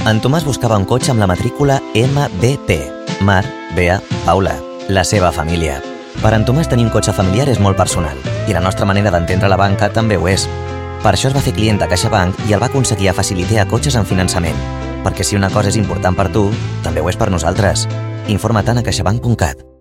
En Tomàs buscava un cotxe amb la matrícula MBP, Mar, Bea, Paula, la seva família. Per en Tomàs tenir un cotxe familiar és molt personal i la nostra manera d'entendre la banca també ho és. Per això es va fer client de CaixaBank i el va aconseguir a Facilitea Cotxes en finançament. Perquè si una cosa és important per tu, també ho és per nosaltres. Informa't a caixabank.cat.